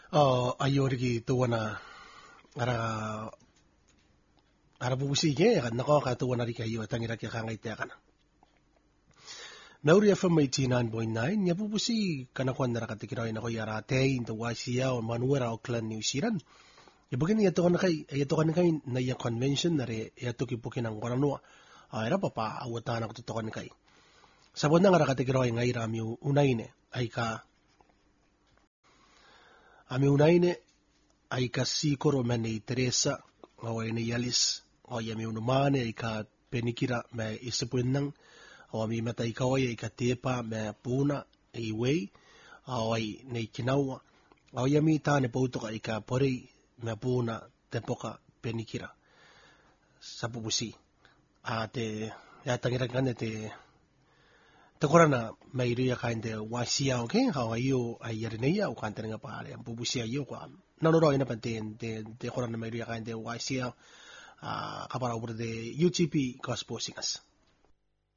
Ayorigi tuwana ara bubusige kan nako ka tuwana ri kayo tangira kya kangay te kana. Nauri FM 89.9 nya bubusi kana kwan nara katikiraw na ko yara te into Wasia o Manuera Auckland New Zealand. Ibagin yato kan kay na ya convention na re yato kipukin ang koranua. Era papa awatan ako tutukan kay. Sabon na nga katikiraw ngay rami unaine ay ka Ami unaine ay ka sikoro mani Teresa o ay yalis o yami unumane ay ka penikira me isipun nang o ami matay ka ay ka tepa me puna ay way o ay kinawa o yami ta ne pauto ka ay ka pori me puna tepoka penikira sa pupusi ate yatangiran kan ete Takurana may iriya kain de Wasia okay how are you ay yarineya o kanta nga pare ang pubusiya yo ko nanoroy na pantin de kurana may iriya kain de Wasia kapara over de UTP gospel singas